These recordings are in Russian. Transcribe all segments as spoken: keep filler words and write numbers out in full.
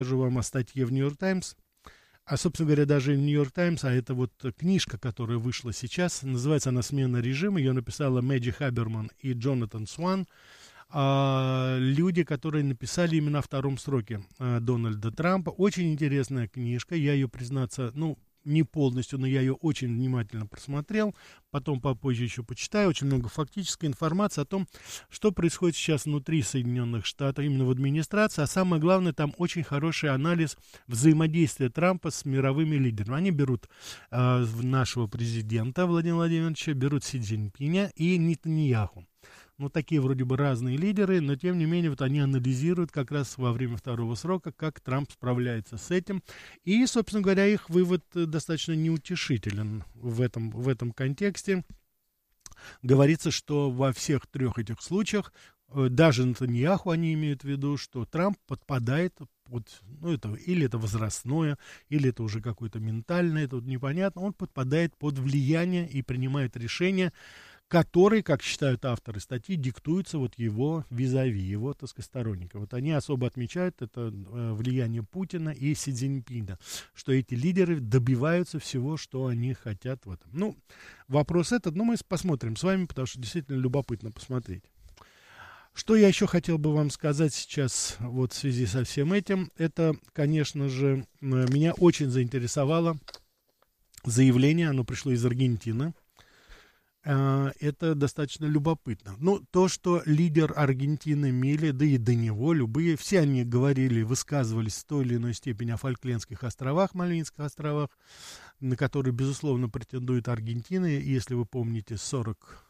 расскажу вам о статье в «Нью-Йорк Таймс». А, собственно говоря, даже не «Нью-Йорк Таймс», а это вот книжка, которая вышла сейчас. Называется она «Смена режима». Ее написала Мэдди Хаберман и Джонатан Сван. А, люди, которые написали именно о втором сроке а, Дональда Трампа. Очень интересная книжка. Я ее, признаться, ну, не полностью, но я ее очень внимательно просмотрел. Потом попозже еще почитаю. Очень много фактической информации о том, что происходит сейчас внутри Соединенных Штатов, именно в администрации. А самое главное, там очень хороший анализ взаимодействия Трампа с мировыми лидерами. Они берут э, нашего президента Владимира Владимировича, берут Си Цзиньпиня и Нетаньяху. Ну, такие вроде бы разные лидеры, но тем не менее вот они анализируют как раз во время второго срока, как Трамп справляется с этим. И, собственно говоря, их вывод достаточно неутешителен в этом, в этом контексте. Говорится, что во всех трех этих случаях, даже Нетаньяху они имеют в виду, что Трамп подпадает под, ну, это, или это возрастное, или это уже какое-то ментальное, это вот непонятно, он подпадает под влияние и принимает решения, которые, как считают авторы статьи, диктуются вот его визави, его, так сказать, сторонников. Вот они особо отмечают это э, влияние Путина и Си Цзиньпина, что эти лидеры добиваются всего, что они хотят в этом. Ну, вопрос этот, ну, мы посмотрим с вами, потому что действительно любопытно посмотреть. Что я еще хотел бы вам сказать сейчас вот в связи со всем этим, это, конечно же, меня очень заинтересовало заявление, оно пришло из Аргентины. Это достаточно любопытно. Ну, то, что лидер Аргентины Милей, да и до него, любые, все они говорили, высказывались в той или иной степени о Фолклендских островах, Мальвинских островах, на которые, безусловно, претендует Аргентина. Если вы помните, сорок...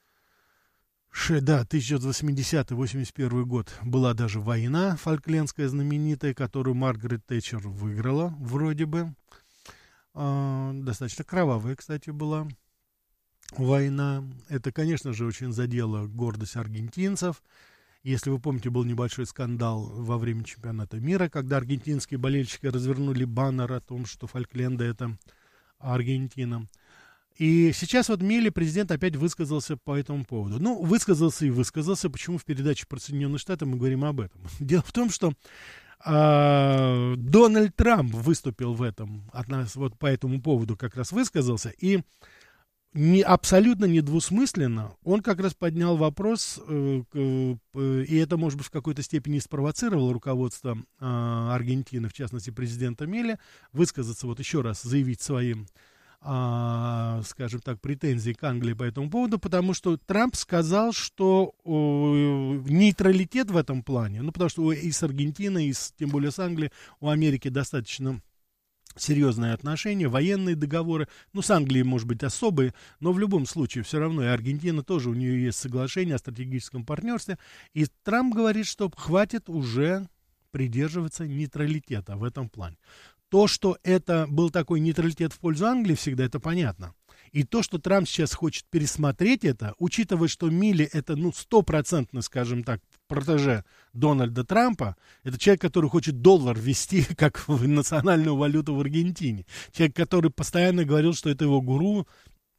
Да, тысяча девятьсот восьмидесятый — восемьдесят первый год была даже война фолклендская знаменитая, которую Маргарет Тэтчер выиграла, вроде бы. А, достаточно кровавая, кстати, была война. Это, конечно же, очень задело гордость аргентинцев. Если вы помните, был небольшой скандал во время чемпионата мира, когда аргентинские болельщики развернули баннер о том, что Фолкленды — это Аргентина. И сейчас вот Милей, президент, опять высказался по этому поводу. Ну, высказался и высказался. Почему в передаче про Соединенные Штаты мы говорим об этом? Дело в том, что э, Дональд Трамп выступил в этом, от нас, вот по этому поводу как раз высказался, и не, абсолютно недвусмысленно он как раз поднял вопрос, э, э, и это, может быть, в какой-то степени спровоцировало руководство э, Аргентины, в частности, президента Милея, высказаться, вот еще раз заявить своим, А, скажем так, претензий к Англии по этому поводу, потому что Трамп сказал, что о, нейтралитет в этом плане, ну, потому что и с Аргентиной, и с, тем более с Англией, у Америки достаточно серьезные отношения, военные договоры, ну, с Англией, может быть, особые, но в любом случае все равно и Аргентина тоже, у нее есть соглашение о стратегическом партнерстве, и Трамп говорит, что хватит уже придерживаться нейтралитета в этом плане. То, что это был такой нейтралитет в пользу Англии всегда, это понятно. И то, что Трамп сейчас хочет пересмотреть это, учитывая, что Милей это, ну, стопроцентно, скажем так, протеже Дональда Трампа, это человек, который хочет доллар ввести как в национальную валюту в Аргентине. Человек, который постоянно говорил, что это его гуру,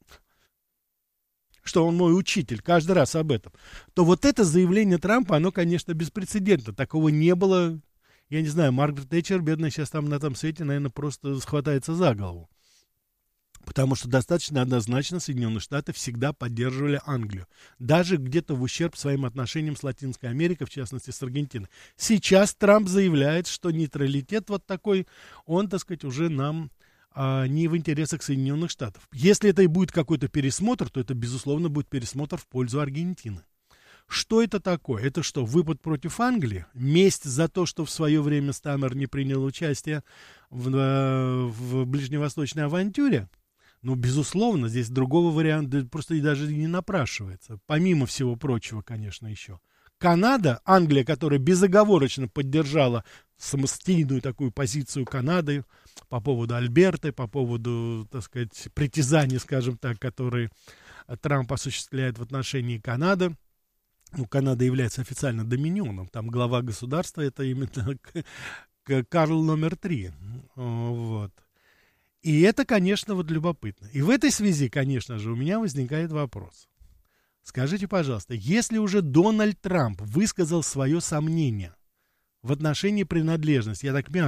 что он мой учитель, каждый раз об этом. То вот это заявление Трампа, оно, конечно, беспрецедентно. Такого не было. Я не знаю, Маргарет Тэтчер, бедная, сейчас там на том свете, наверное, просто схватается за голову. Потому что достаточно однозначно Соединенные Штаты всегда поддерживали Англию. Даже где-то в ущерб своим отношениям с Латинской Америкой, в частности, с Аргентиной. Сейчас Трамп заявляет, что нейтралитет вот такой, он, так сказать, уже нам а, не в интересах Соединенных Штатов. Если это и будет какой-то пересмотр, то это, безусловно, будет пересмотр в пользу Аргентины. Что это такое? Это что, выпад против Англии? Месть за то, что в свое время Стаммер не принял участие в, в ближневосточной авантюре? Ну, безусловно, здесь другого варианта просто и даже не напрашивается. Помимо всего прочего, конечно, еще. Канада, Англия, которая безоговорочно поддержала самостоятельную такую позицию Канады по поводу Альберты, по поводу, так сказать, притязаний, скажем так, которые Трамп осуществляет в отношении Канады. Ну, Канада является официально доминионом, там глава государства, это именно Карл номер три, вот. И это, конечно, вот любопытно. И в этой связи, конечно же, у меня возникает вопрос. Скажите, пожалуйста, если уже Дональд Трамп высказал свое сомнение в отношении принадлежности. Я так понимаю,